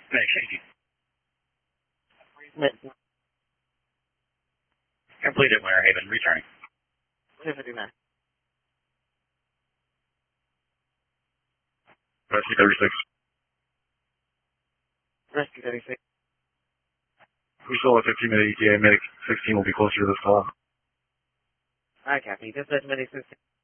Thanks, Yankee. Completed, Winter Haven. Returning. 259. Rescue 36. Rescue 36. We still have 15-minute ETA. Medic 16 will be closer to this call. I copy. Dispatch medic 16.